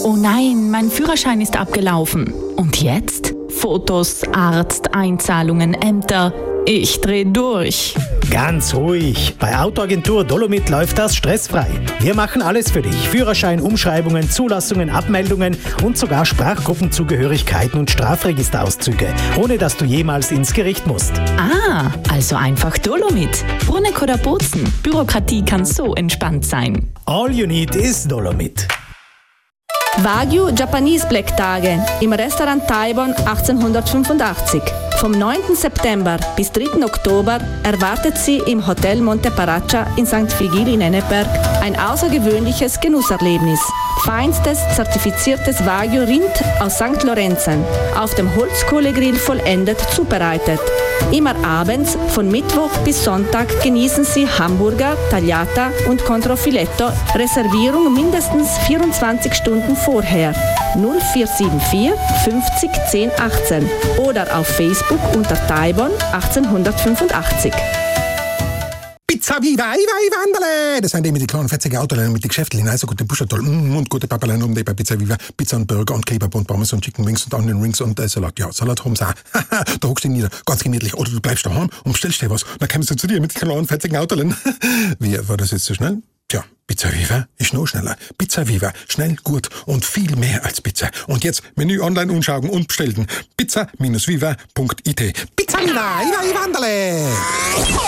Oh nein, mein Führerschein ist abgelaufen. Und jetzt? Fotos, Arzt, Einzahlungen, Ämter. Ich dreh durch. Ganz ruhig. Bei Autoagentur Dolomit läuft das stressfrei. Wir machen alles für dich. Führerschein, Umschreibungen, Zulassungen, Abmeldungen und sogar Sprachgruppenzugehörigkeiten und Strafregisterauszüge, ohne dass du jemals ins Gericht musst. Ah, also einfach Dolomit. Bruneck oder Bozen. Bürokratie kann so entspannt sein. All you need is Dolomit. Wagyu Japanese Black Tage im Restaurant Taibon 1885. Vom 9. September bis 3. Oktober erwartet Sie im Hotel Monte Paraccia in St. Vigil in Enneberg ein außergewöhnliches Genusserlebnis. Feinstes, zertifiziertes Wagyu-Rind aus St. Lorenzen, auf dem Holzkohlegrill vollendet zubereitet. Immer abends, von Mittwoch bis Sonntag, genießen Sie Hamburger, Tagliata und Controfiletto. Reservierung mindestens 24 Stunden vorher. 0474 50 10 18 oder auf Facebook unter Taibon 1885. Pizza Viva, Iva, Wanderle! Das sind die mit den kleinen fetzigen Autolein mit den Geschäftlichen, also gute Buschatoll und gute Papalein um die bei Pizza Viva. Pizza und Burger und Kebab und Pommes und Chicken Wings und Onion Rings und Salat. Ja, Salat haben sie auch. Da hockst du nieder, ganz gemütlich. Oder du bleibst daheim und bestellst dir was. Dann kommst du zu dir mit den kleinen fetzigen Autolein. Wie, war das jetzt so schnell? Tja, Pizza Viva ist noch schneller. Pizza Viva, schnell, gut und viel mehr als Pizza. Und jetzt Menü online umschauen und bestellen. Pizza-viva.it. Pizza Viva, Iva, Wanderle!